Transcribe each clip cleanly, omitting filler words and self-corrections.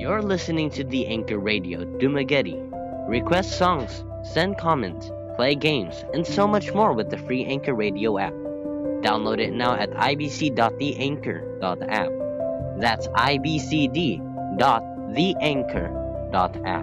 You're listening to the Anchor Radio Dumagetti. Request songs, send comments, play games, and so much more with the free Anchor Radio app. Download it now at ibc.theanchor.app. That's ibcd.theanchor.app.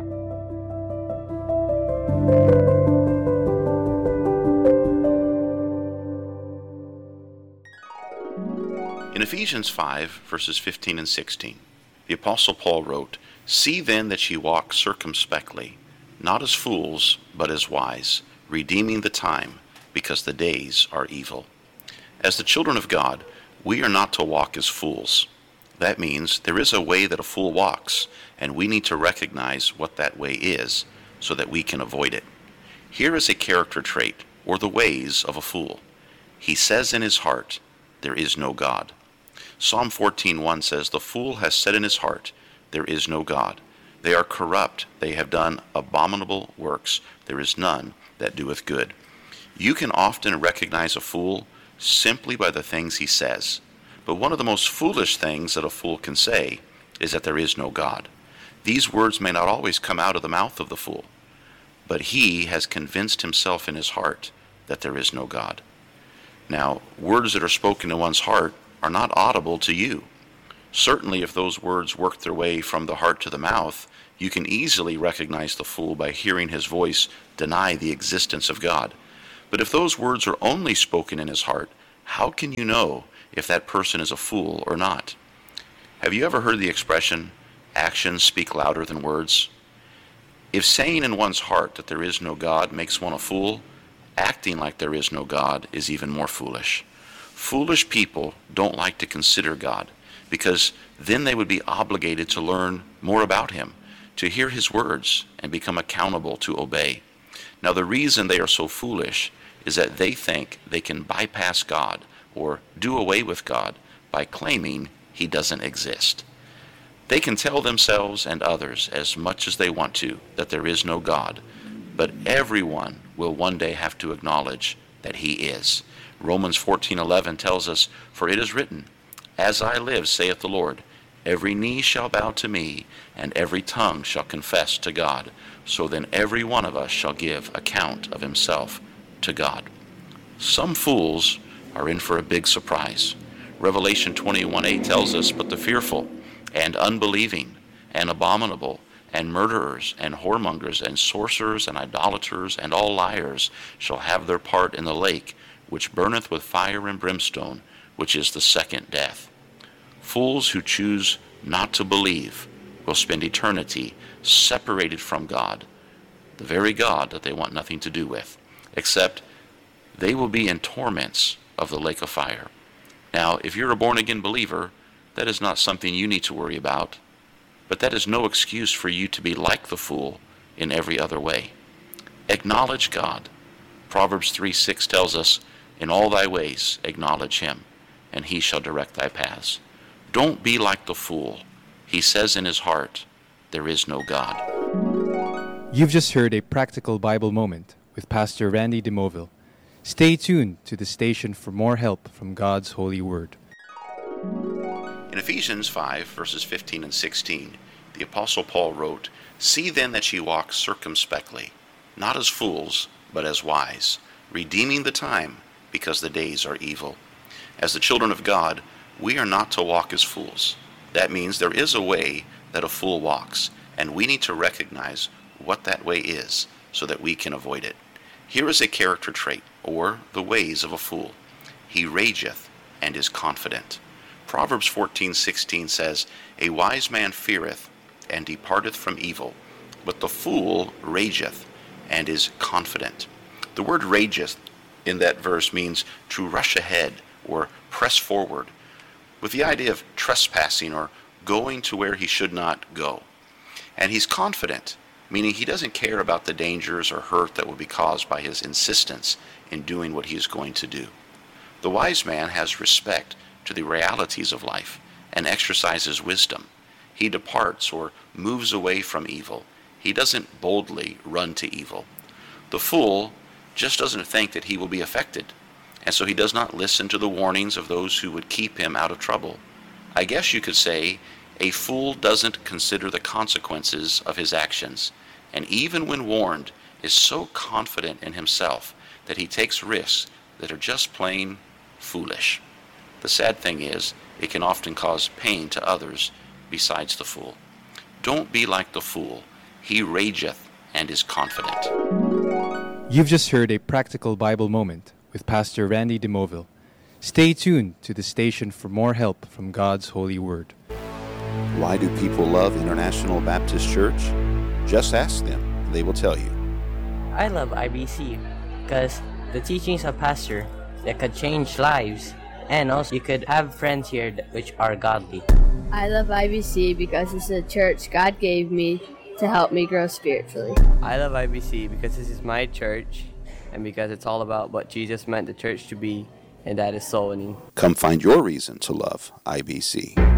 In Ephesians 5, verses 15 and 16, the Apostle Paul wrote, "See then that ye walk circumspectly, not as fools, but as wise, redeeming the time, because the days are evil." As the children of God, we are not to walk as fools. That means there is a way that a fool walks, and we need to recognize what that way is so that we can avoid it. Here is a character trait, or the ways of a fool. He says in his heart, "There is no God." Psalm 14:1 says, "The fool has said in his heart, there is no God. They are corrupt, they have done abominable works. There is none that doeth good." You can often recognize a fool simply by the things he says. But one of the most foolish things that a fool can say is that there is no God. These words may not always come out of the mouth of the fool, but he has convinced himself in his heart that there is no God. Now, words that are spoken in one's heart are not audible to you. Certainly, if those words work their way from the heart to the mouth, you can easily recognize the fool by hearing his voice deny the existence of God. But if those words are only spoken in his heart, how can you know if that person is a fool or not? Have you ever heard the expression, actions speak louder than words? If saying in one's heart that there is no God makes one a fool, acting like there is no God is even more foolish. Foolish people don't like to consider God, because then they would be obligated to learn more about him, to hear his words, and become accountable to obey. Now, the reason they are so foolish is that they think they can bypass God or do away with God by claiming he doesn't exist. They can tell themselves and others as much as they want to that there is no God, but everyone will one day have to acknowledge that he is. Romans 14:11 tells us, "For it is written, As I live, saith the Lord, every knee shall bow to me, and every tongue shall confess to God. So then every one of us shall give account of himself to God." Some fools are in for a big surprise. Revelation 21:8 tells us, "But the fearful and unbelieving and abominable and murderers and whoremongers and sorcerers and idolaters and all liars shall have their part in the lake, which burneth with fire and brimstone, which is the second death." Fools who choose not to believe will spend eternity separated from God, the very God that they want nothing to do with, except they will be in torments of the lake of fire. Now, if you're a born-again believer, that is not something you need to worry about, but that is no excuse for you to be like the fool in every other way. Acknowledge God. Proverbs 3:6 tells us, "In all thy ways acknowledge him, and he shall direct thy paths." Don't be like the fool. He says in his heart, there is no God. You've just heard a practical Bible moment with Pastor Randy DeMoville. Stay tuned to the station for more help from God's holy word. In Ephesians 5, verses 15 and 16, the Apostle Paul wrote, "See then that ye walk circumspectly, not as fools, but as wise, redeeming the time, because the days are evil." As the children of God, we are not to walk as fools. That means there is a way that a fool walks, and we need to recognize what that way is so that we can avoid it. Here is a character trait, or the ways of a fool. He rageth and is confident. Proverbs 14:16 says, "A wise man feareth and departeth from evil, but the fool rageth and is confident." The word rageth in that verse means to rush ahead or press forward, with the idea of trespassing or going to where he should not go. And he's confident, meaning he doesn't care about the dangers or hurt that will be caused by his insistence in doing what he is going to do. The wise man has respect to the realities of life and exercises wisdom. He departs or moves away from evil. He doesn't boldly run to evil. The fool just doesn't think that he will be affected, and so he does not listen to the warnings of those who would keep him out of trouble. I guess you could say A fool doesn't consider the consequences of his actions, and even when warned, is so confident in himself that he takes risks that are just plain foolish. The sad thing is, it can often cause pain to others besides the fool. Don't be like the fool. He rageth and is confident. You've just heard a practical Bible moment with Pastor Randy DeMoville. Stay tuned to the station for more help from God's holy word. Why do people love International Baptist Church? Just ask them. They will tell you. I love IBC because the teachings of Pastor that could change lives, and also you could have friends here which are godly. I love IBC because it's a church God gave me to help me grow spiritually. I love IBC because this is my church and because it's all about what Jesus meant the church to be, and that is soul winning. Come find your reason to love IBC.